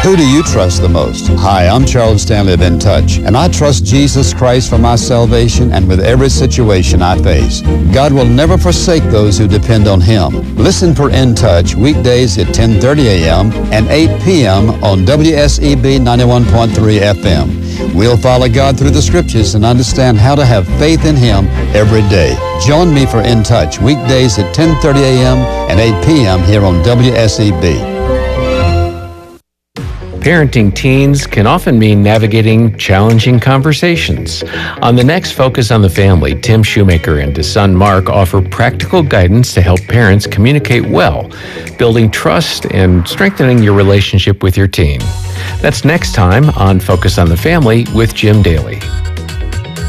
Who do you trust the most? Hi, I'm Charles Stanley of In Touch, and I trust Jesus Christ for my salvation and with every situation I face. God will never forsake those who depend on Him. Listen for In Touch weekdays at 10:30 a.m. and 8 p.m. on WSEB 91.3 FM. We'll follow God through the Scriptures and understand how to have faith in Him every day. Join me for In Touch weekdays at 10:30 a.m. and 8 p.m. here on WSEB. Parenting teens can often mean navigating challenging conversations. On the next Focus on the Family, Tim Shoemaker and his son Mark offer practical guidance to help parents communicate well, building trust and strengthening your relationship with your teen. That's next time on Focus on the Family with Jim Daly.